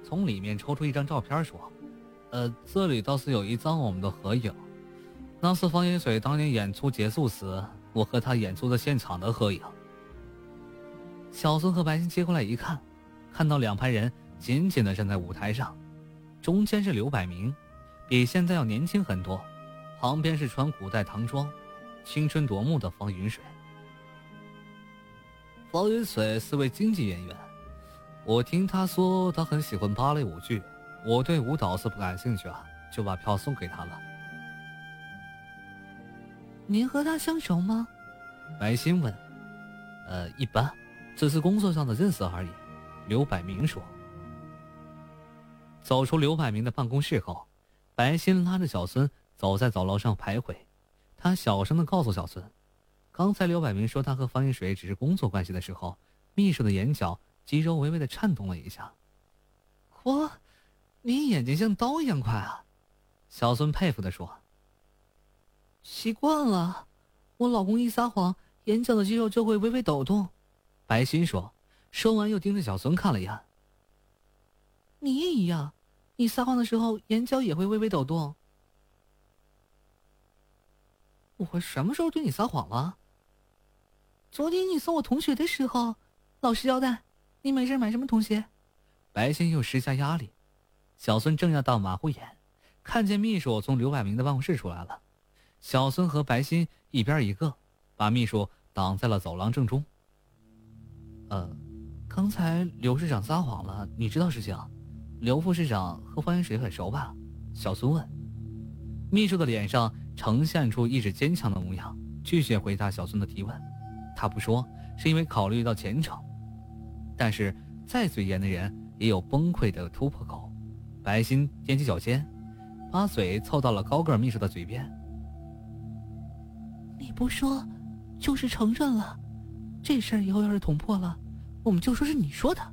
从里面抽出一张照片说：“这里倒是有一张我们的合影，那是方云水当年演出结束时，我和他演出的现场的合影。”小孙和白歆接过来一看，看到2排人紧紧地站在舞台上，中间是刘百明，比现在要年轻很多，旁边是穿古代唐装、青春夺目的方云水。方云水是位京剧演员，我听他说他很喜欢芭蕾舞剧，我对舞蹈是不感兴趣啊，就把票送给他了。 您和他相熟吗？ 白歆问。一般，只是工作上的认识而已，刘百明说。走出刘百明的办公室后，白歆拉着小孙走在走廊上徘徊，他小声地告诉小孙，刚才刘百明说他和方云水只是工作关系的时候，秘书的眼角肌肉微微地颤动了一下。嚯，你眼睛像刀一样快啊！小孙佩服地说。 习惯了，我老公一撒谎，眼角的肌肉就会微微抖动。 白歆说，说完又盯着小孙看了一眼。 你也一样，你撒谎的时候眼角也会微微抖动。 我什么时候对你撒谎了？ 昨天你送我同学的时候，老实交代，你没事买什么东西？ 白歆又施加压力。小孙正要到马虎眼，看见秘书从刘百明的办公室出来了。小孙和白歆一边一个，把秘书挡在了走廊正中。刚才刘市长撒谎了，你知道事情？刘副市长和方云水很熟吧？小孙问。秘书的脸上呈现出一直坚强的模样，拒绝回答小孙的提问。他不说，是因为考虑到前程。但是再嘴严的人也有崩溃的突破口。白歆踮起脚尖，把嘴凑到了高个秘书的嘴边。 你不说，就是承认了。这事儿以后要是捅破了，我们就说是你说的。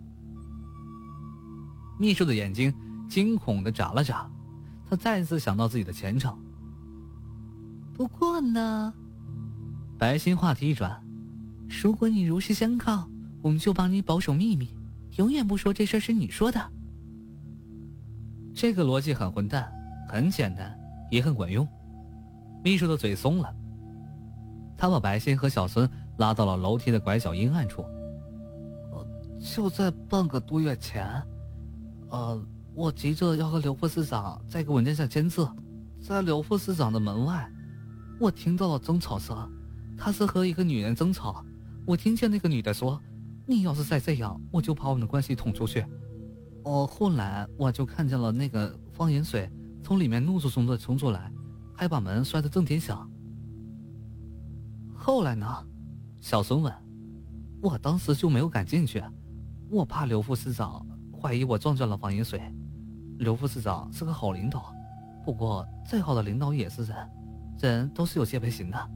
秘书的眼睛惊恐地眨了眨，他再次想到自己的前程。 不过呢， 白歆话题一转， 如果你如实相告，我们就帮你保守秘密，永远不说这事儿是你说的。 这个逻辑很混蛋，很简单，也很管用。秘书的嘴松了，他把白歆和小孙拉到了楼梯的拐角阴暗处。就在半个多月前，我急着要和刘副市长在一个文件上签字，在刘副市长的门外，我听到了争吵声，他是和一个女人争吵。我听见那个女的说：“你要是再这样，我就把我们的关系捅出去。”后来我就看见了那个方云水从里面怒冲冲的冲出来，还把门摔得震天响。后来呢？小孙问。我当时就没有敢进去，我怕刘副市长怀疑我撞见了方云水。刘副市长是个好领导，不过再好的领导也是人，人都是有戒备心的。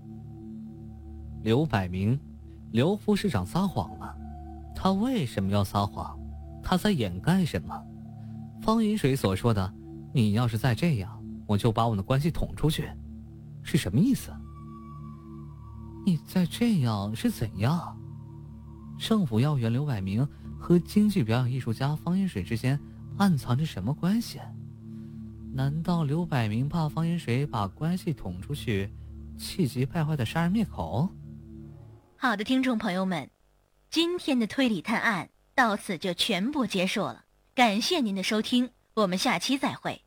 刘百明，刘副市长撒谎了，他为什么要撒谎？他在掩盖什么？方云水所说的“你要是再这样，我就把我们的关系捅出去”，是什么意思？你再这样是怎样？政府要员刘百明和京剧表演艺术家方云水之间暗藏着什么关系？难道刘百明怕方云水把关系捅出去，气急败坏的杀人灭口？ 好的，听众朋友们，今天的推理探案到此就全部结束了，感谢您的收听，我们下期再会。